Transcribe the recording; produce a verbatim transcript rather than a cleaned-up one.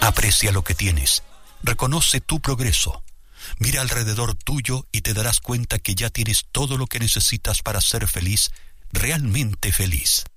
Aprecia lo que tienes. Reconoce tu progreso. Mira alrededor tuyo y te darás cuenta que ya tienes todo lo que necesitas para ser feliz, realmente feliz.